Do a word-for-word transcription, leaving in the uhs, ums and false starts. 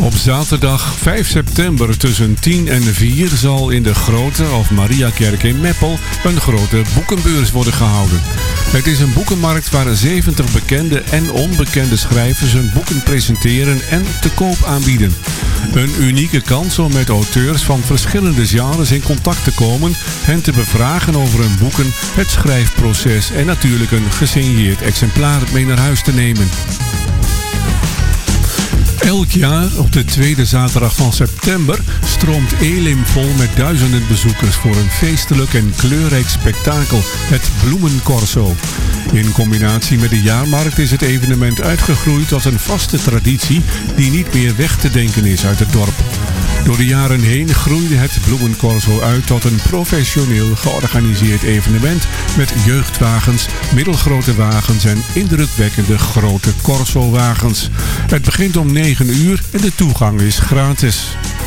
Op zaterdag vijf september tussen tien en vier zal in de Grote of Mariakerk in Meppel een grote boekenbeurs worden gehouden. Het is een boekenmarkt waar zeventig bekende en onbekende schrijvers hun boeken presenteren en te koop aanbieden. Een unieke kans om met auteurs van verschillende genres in contact te komen, hen te bevragen over hun boeken, het schrijfproces en natuurlijk een gesigneerd exemplaar mee naar huis te nemen. Elk jaar op de tweede zaterdag van september stroomt Elim vol met duizenden bezoekers voor een feestelijk en kleurrijk spektakel, het Bloemencorso. In combinatie met de jaarmarkt is het evenement uitgegroeid tot een vaste traditie die niet meer weg te denken is uit het dorp. Door de jaren heen groeide het Bloemencorso uit tot een professioneel georganiseerd evenement met jeugdwagens, middelgrote wagens en indrukwekkende grote corso-wagens. Het begint om negen uur en de toegang is gratis.